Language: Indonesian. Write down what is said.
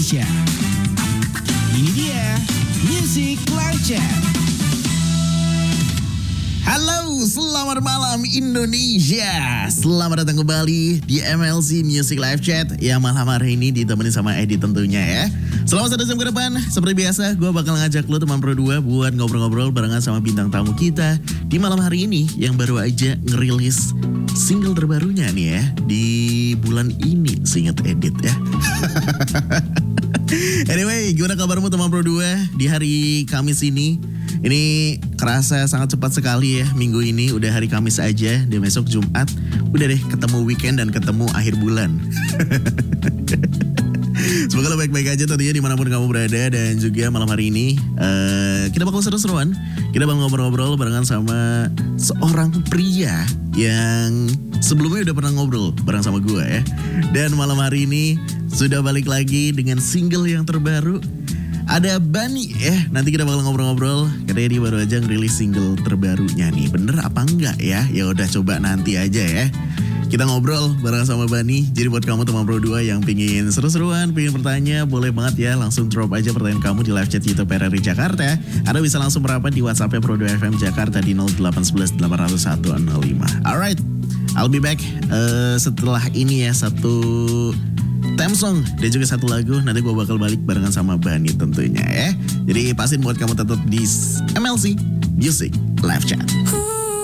Indonesia. Ini dia Music Live Chat. Halo, selamat malam Indonesia. Selamat datang kembali di MLC Music Live Chat yang malam hari ini ditemani sama Edi tentunya ya. Selama 1 jam ke depan, seperti biasa gue bakal ngajak lo teman Pro 2 buat ngobrol-ngobrol barengan sama bintang tamu kita di malam hari ini yang baru aja ngerilis single terbarunya nih ya di bulan ini, seingat Edit ya. Anyway, gimana kabarmu teman Pro 2 di hari Kamis ini? Ini kerasa sangat cepat sekali ya, minggu ini udah hari Kamis aja, dan besok Jumat udah deh ketemu weekend dan ketemu akhir bulan. Semoga lo baik-baik aja tentunya dimanapun kamu berada. Dan juga malam hari ini kita bakal seru-seruan. Kita bakal ngobrol-ngobrol barengan sama seorang pria yang sebelumnya udah pernah ngobrol bareng sama gue ya. Dan malam hari ini sudah balik lagi dengan single yang terbaru. Ada Bani ya, nanti kita bakal ngobrol-ngobrol. Katanya dia baru aja ngerilis single terbarunya nih. Bener apa enggak ya? Ya udah coba nanti aja ya. Kita ngobrol bareng sama Bani. Jadi buat kamu teman Pro 2 yang pingin seru-seruan, pingin bertanya, boleh banget ya langsung drop aja pertanyaan kamu di live chat YouTube RRI Jakarta. Anda bisa langsung merapat di WhatsApp Pro 2 FM Jakarta di 0811 801 105. Alright, I'll be back setelah ini ya, satu theme song dan juga satu lagu. Nanti gue bakal balik barengan sama Bani tentunya ya. Jadi pastiin buat kamu tetap di MLC Music Live Chat.